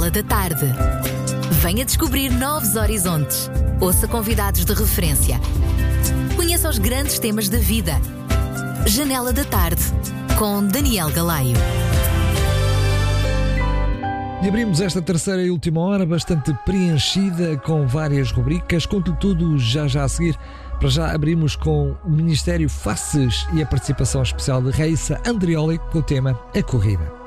Janela da Tarde. Venha descobrir novos horizontes. Ouça convidados de referência. Conheça os grandes temas da vida. Janela da Tarde, com Daniel Galaio. E abrimos esta terceira e última hora bastante preenchida com várias rubricas. Conto-lhe tudo já a seguir. Para já abrimos com o Ministério Faces e a participação especial de Raíssa Andrioli com o tema A Corrida.